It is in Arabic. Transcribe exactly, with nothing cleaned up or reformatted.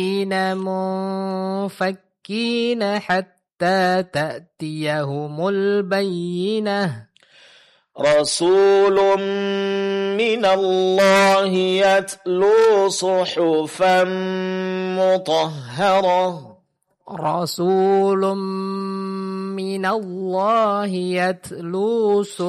منفكين حتى تأتيهم البينة رسول من الله يتلو صحفا مطهرة رسول من الله يتلو صحفا